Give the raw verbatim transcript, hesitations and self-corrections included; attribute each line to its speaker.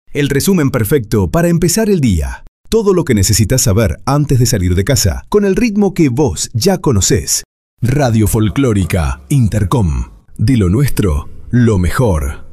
Speaker 1: El resumen perfecto para empezar el día. Todo lo que necesitas saber antes de salir de casa, con el ritmo que vos ya conocés. Radio Folclórica Intercom. De lo nuestro, lo mejor.